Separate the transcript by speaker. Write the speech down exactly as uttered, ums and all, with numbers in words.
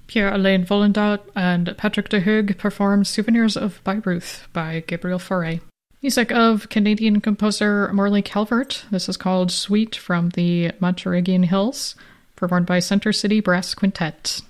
Speaker 1: Pierre-Alain Volendat and Patrick de Hooge performed Souvenirs of Bayreuth by Gabriel Fauré. Music of Canadian composer Morley Calvert. This is called Suite from the Montaragin Hills, performed by Center City Brass Quintet.